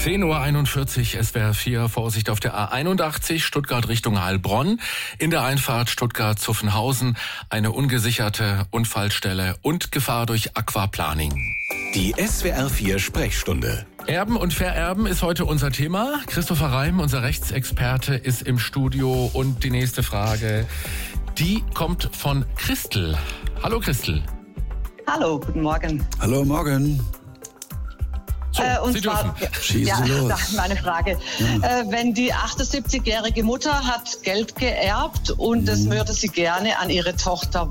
10:41 Uhr, SWR 4, Vorsicht auf der A81, Stuttgart Richtung Heilbronn. In der Einfahrt Stuttgart-Zuffenhausen eine ungesicherte Unfallstelle und Gefahr durch Aquaplaning. Die SWR 4 Sprechstunde. Erben und Vererben ist heute unser Thema. Christopher Reim, unser Rechtsexperte, ist im Studio. Und die nächste Frage, die kommt von Christel. Hallo Christel. Hallo, guten Morgen. Hallo, morgen. So, und Sie zwar, Schießen Sie los. das ist meine Frage. Ja. Wenn die 78-jährige Mutter hat Geld geerbt und das würde sie gerne an ihre Tochter.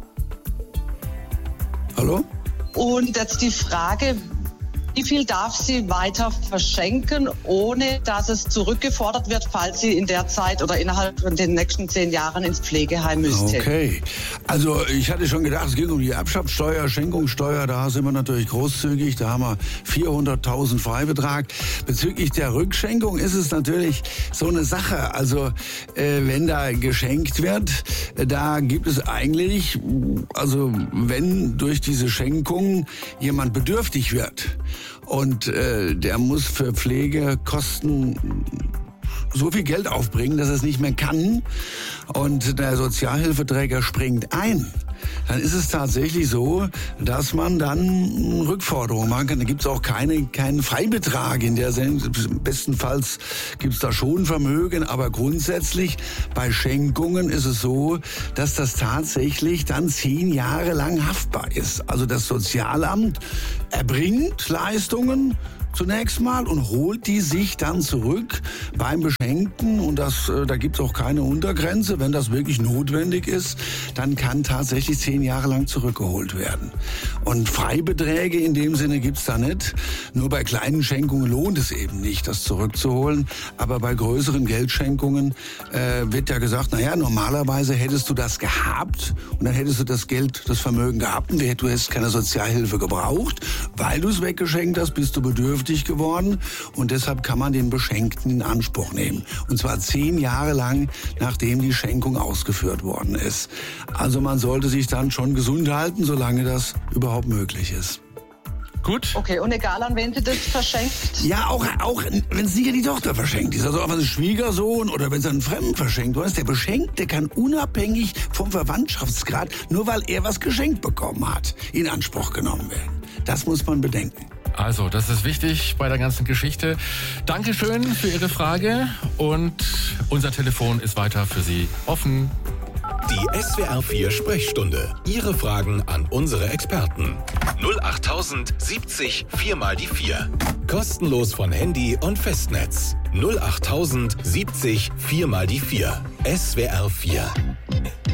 Hallo? Und jetzt die Frage, wie viel darf sie weiter verschenken, ohne dass es zurückgefordert wird, falls sie in der Zeit oder innerhalb von den nächsten 10 Jahren ins Pflegeheim müsste? Okay. Also ich hatte schon gedacht, es ging um die Erbschaftssteuer, Schenkungssteuer, da sind wir natürlich großzügig, da haben wir 400.000 Freibetrag. Bezüglich der Rückschenkung ist es natürlich so eine Sache. Also wenn da geschenkt wird, da gibt es eigentlich, also wenn durch diese Schenkung jemand bedürftig wird, und der muss für Pflegekosten so viel Geld aufbringen, dass er es nicht mehr kann und der Sozialhilfeträger springt ein, dann ist es tatsächlich so, dass man dann Rückforderungen machen kann. Da gibt es auch keinen Freibetrag in der Sendung. Bestenfalls gibt es da schon Vermögen, aber grundsätzlich bei Schenkungen ist es so, dass das tatsächlich dann 10 Jahre lang haftbar ist. Also das Sozialamt erbringt Leistungen zunächst mal und holt die sich dann zurück beim Beschenkten und da gibt es auch keine Untergrenze. Wenn das wirklich notwendig ist, dann kann tatsächlich 10 Jahre lang zurückgeholt werden. Und Freibeträge in dem Sinne gibt's da nicht. Nur bei kleinen Schenkungen lohnt es eben nicht, das zurückzuholen. Aber bei größeren Geldschenkungen wird ja gesagt, naja, normalerweise hättest du das gehabt und dann hättest du das Geld, das Vermögen gehabt und du hättest keine Sozialhilfe gebraucht. Weil du es weggeschenkt hast, bist du bedürftig geworden und deshalb kann man den Beschenkten in Anspruch nehmen. Und zwar 10 Jahre lang, nachdem die Schenkung ausgeführt worden ist. Also man sollte sich dann schon gesund halten, solange das überhaupt möglich ist. Gut. Okay, und egal an wen sie das verschenkt? Ja, auch wenn es nicht an die Tochter verschenkt ist, also auch an den Schwiegersohn oder wenn es an einen Fremden verschenkt worden ist, der Beschenkte kann unabhängig vom Verwandtschaftsgrad, nur weil er was geschenkt bekommen hat, in Anspruch genommen werden. Das muss man bedenken. Also, das ist wichtig bei der ganzen Geschichte. Dankeschön für Ihre Frage und unser Telefon ist weiter für Sie offen. Die SWR 4 Sprechstunde. Ihre Fragen an unsere Experten. 08000 70 4 mal die 4. Kostenlos von Handy und Festnetz. 08000 70 4 mal die 4. SWR 4.